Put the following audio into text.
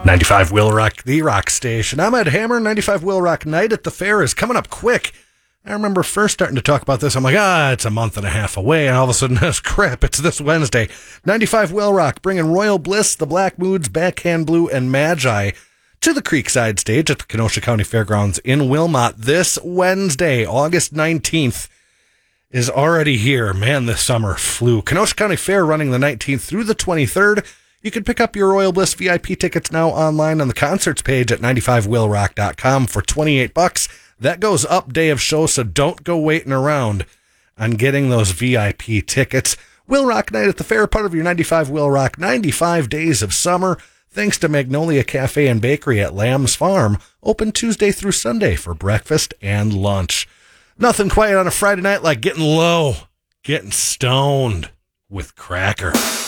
95 Will Rock, the rock station. I'm Ed Hammer. 95 Will Rock Night at the Fair is coming up quick. I remember first starting to talk about this. I'm like, it's a month and a half away. And all of a sudden, crap, it's this Wednesday. 95 Will Rock bringing Royal Bliss, the Black Moods, Backhand Blue, and Magi to the Creekside stage at the Kenosha County Fairgrounds in Wilmot this Wednesday, August 19th. Is already here. Man, this summer flew. Kenosha County Fair running the 19th through the 23rd. You can pick up your Royal Bliss VIP tickets now online on the concerts page at 95willrock.com for $28. That goes up day of show, so don't go waiting around on getting those VIP tickets. Will Rock Night at the Fair, part of your 95 Will Rock 95 Days of Summer. Thanks to Magnolia Cafe and Bakery at Lamb's Farm, open Tuesday through Sunday for breakfast and lunch. Nothing quite on a Friday night like getting low, getting stoned with Cracker.